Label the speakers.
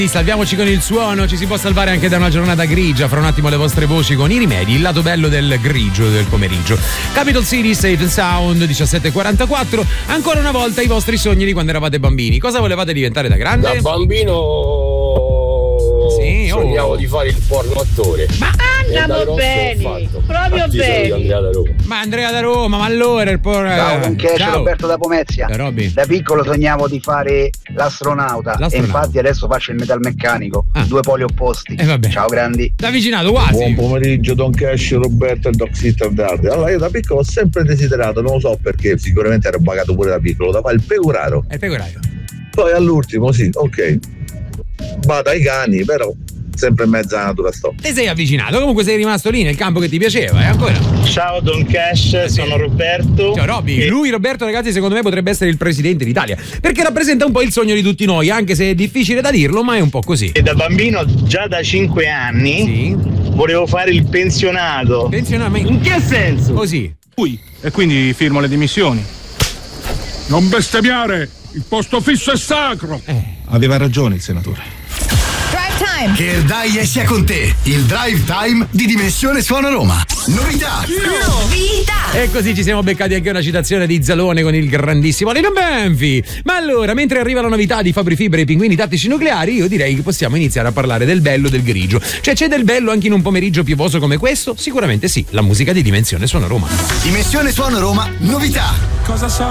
Speaker 1: Salviamoci con il suono, ci si può salvare anche da una giornata grigia. Fra un attimo le vostre voci con i rimedi, il lato bello del grigio del pomeriggio. Capital City, Safe and Sound, 17:44. Ancora una volta i vostri sogni di quando eravate bambini. Cosa volevate diventare da grande?
Speaker 2: Da bambino sognavo di fare il porno attore.
Speaker 3: Ma andiamo bene, proprio bene.
Speaker 1: Andrea da Roma, ma allora il porno.
Speaker 4: Ciao, con Cash, Roberto da Pomezia. Da piccolo sognavo di fare l'astronauta. E infatti adesso faccio il metalmeccanico. Due poli opposti. Ciao grandi.
Speaker 1: Da vicinato quasi.
Speaker 5: Buon pomeriggio Don Cash, Roberto e Doc Sitter Dardi. Allora io da piccolo ho sempre desiderato, non lo so perché, sicuramente ero bagato pure da piccolo, da fare il pecoraro.
Speaker 1: Il pecoraio.
Speaker 5: Poi all'ultimo sì, ok, vado ai cani, però sempre in mezzo alla natura sto.
Speaker 1: Te sei avvicinato, comunque sei rimasto lì nel campo che ti piaceva, ancora.
Speaker 6: Ciao Don Cash, sono Roberto.
Speaker 1: Ciao Robby. Lui Roberto, ragazzi, secondo me potrebbe essere il presidente d'Italia, perché rappresenta un po' il sogno di tutti noi, anche se è difficile da dirlo, ma è un po' così.
Speaker 6: E da bambino, già da 5 anni, volevo fare il pensionato.
Speaker 1: Pensionato?
Speaker 6: In che senso?
Speaker 1: Così.
Speaker 7: E quindi firmo le dimissioni.
Speaker 8: Non bestemmiare! Il posto fisso è sacro!
Speaker 7: Aveva ragione il senatore.
Speaker 9: Time. Che il dai sia con te, il Drive Time di Dimensione Suono Roma. Novità.
Speaker 1: E così ci siamo beccati anche una citazione di Zalone con il grandissimo Lino Banfi. Ma allora, mentre arriva la novità di Fabri Fibra e i pinguini tattici nucleari, io direi che possiamo iniziare a parlare del bello del grigio. Cioè, c'è del bello anche in un pomeriggio piovoso come questo? Sicuramente sì, la musica di Dimensione Suono Roma.
Speaker 9: Dimensione Suono Roma, novità.
Speaker 8: Cosa sa?